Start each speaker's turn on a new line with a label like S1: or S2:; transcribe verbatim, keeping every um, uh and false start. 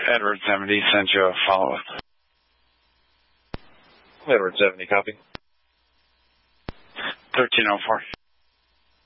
S1: Edward seventy sent you a follow-up.
S2: Edward seventy, copy.
S1: thirteen oh four.